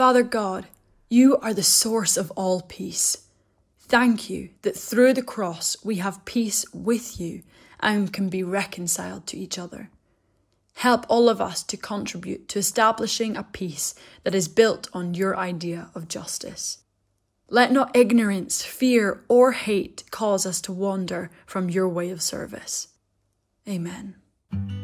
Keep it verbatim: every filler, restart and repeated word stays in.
Father God, you are the source of all peace. Thank you that through the cross we have peace with you and can be reconciled to each other. Help all of us to contribute to establishing a peace that is built on your idea of justice. Let not ignorance, fear, or hate cause us to wander from your way of service. Amen.